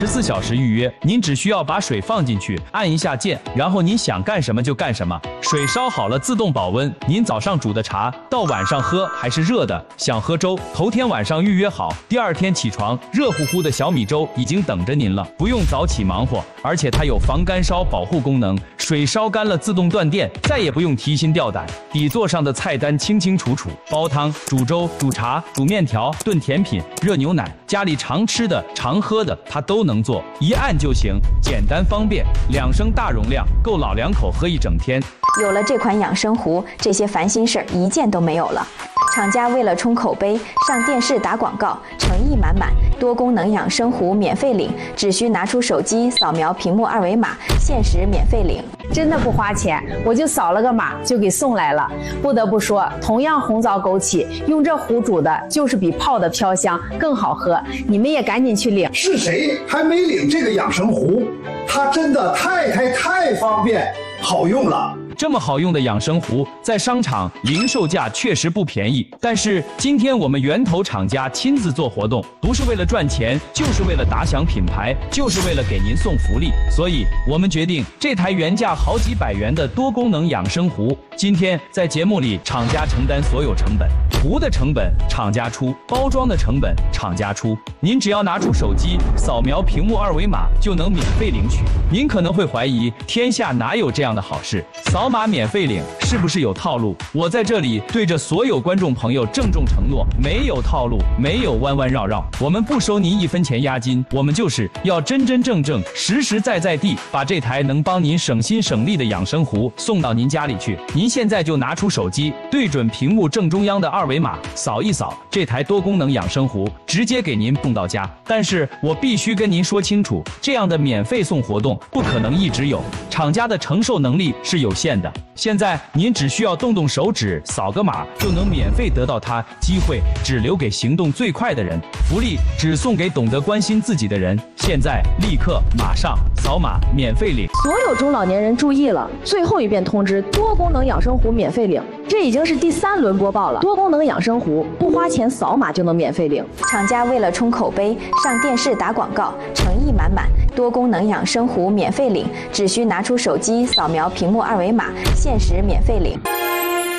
14小时预约，您只需要把水放进去，按一下键，然后您想干什么就干什么。水烧好了自动保温，您早上煮的茶到晚上喝还是热的。想喝粥，头天晚上预约好，第二天起床，热乎乎的小米粥已经等着您了，不用早起忙活，而且它有防干烧保护功能，水烧干了自动断电，再也不用提心吊胆。底座上的菜单清清楚楚，煲汤、煮粥、煮茶、煮面条、炖甜品、热牛奶，家里常吃的、常喝的，它都能做，一按就行，简单方便。2升大容量，够老两口喝一整天。 有了这款养生壶，这些烦心事儿一件都没有了。厂家为了冲口碑，上电视打广告，诚意满满。多功能养生壶免费领，只需拿出手机扫描屏幕2维码，限时免费领。 真的不花钱，我就扫了个码就给送来了。不得不说，同样红枣枸杞，用这壶煮的就是比泡的飘香更好喝。你们也赶紧去领。 是谁还没领这个养生壶？它真的太方便好用了。 这么好用的养生壶，在商场零售价确实不便宜，但是今天我们源头厂家亲自做活动，不是为了赚钱，就是为了打响品牌，就是为了给您送福利。所以我们决定，这台原价好几百元的多功能养生壶，今天在节目里厂家承担所有成本，壶的成本厂家出，包装的成本厂家出，您只要拿出手机扫描屏幕2维码就能免费领取。您可能会怀疑，天下哪有这样的好事？扫码免费领是不是有套路？我在这里对着所有观众朋友郑重承诺，没有套路，没有弯弯绕绕，我们不收您1分钱押金，我们就是要真真正正、实实在在地把这台能帮您省心省力的养生壶送到您家里去。您现在就拿出手机，对准屏幕正中央的2维码，扫一扫，这台多功能养生壶直接给您送到家。但是我必须跟您说清楚，这样的免费送活动不可能一直有，厂家的承受能力是有限的。现在您只需要动动手指，扫个码就能免费得到它，机会只留给行动最快的人，福利只送给懂得关心自己的人。现在立刻马上扫码免费领。 所有中老年人注意了，最后一遍通知，多功能养生壶免费领。这已经是第3轮播报了，多功能养生壶不花钱，扫码就能免费领。 厂家为了冲口碑，上电视打广告，诚意满满。多功能养生壶免费领，只需拿出手机扫描屏幕2维码，限时免费领。